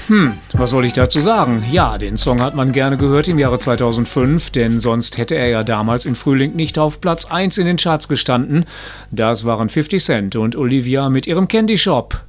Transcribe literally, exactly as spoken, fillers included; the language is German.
Hm, was soll ich dazu sagen? Ja, den Song hat man gerne gehört im Jahre zweitausendfünf, denn sonst hätte er ja damals im Frühling nicht auf Platz eins in den Charts gestanden. Das waren fifty Cent und Olivia mit ihrem Candy Shop.